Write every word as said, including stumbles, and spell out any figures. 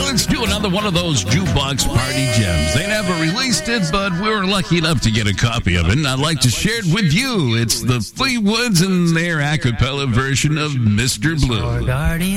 let's do another one of those jukebox party gems. They never released it, but we were lucky enough to get a copy of it, and I'd like to share it with you. It's the Fleetwoods and their a cappella version of Mister Blue.